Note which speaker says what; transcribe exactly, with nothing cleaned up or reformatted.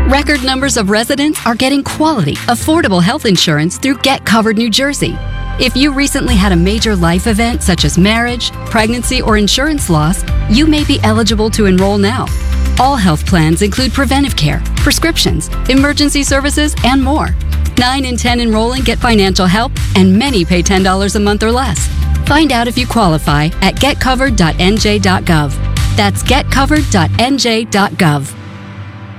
Speaker 1: Record numbers of residents are getting quality, affordable health insurance through Get Covered New Jersey. If you recently had a major life event such as marriage, pregnancy, or insurance loss, you may be eligible to enroll now. All health plans include preventive care, prescriptions, emergency services, and more. nine in ten enrolling get financial help, and many pay ten dollars a month or less. Find out if you qualify at get covered dot n j dot gov. That's get covered dot n j dot gov.